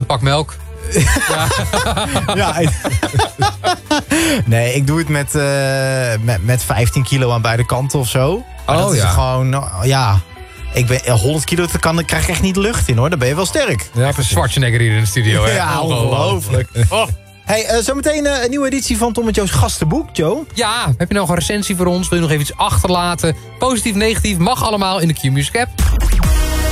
pak melk. Ja. Nee, ik doe het met 15 kilo aan beide kanten of zo. Maar dat is gewoon, Ik ben 100 kilo, daar krijg ik echt niet lucht in, hoor. Dan ben je wel sterk. Ja, Schwarzenegger hier in de studio, hè? Ja, ongelooflijk. Hey, zometeen een nieuwe editie van Tom en Jo's gastenboek, Joe. Ja, heb je nog een recensie voor ons? Wil je nog even iets achterlaten? Positief, negatief, mag allemaal in de Q-Music app.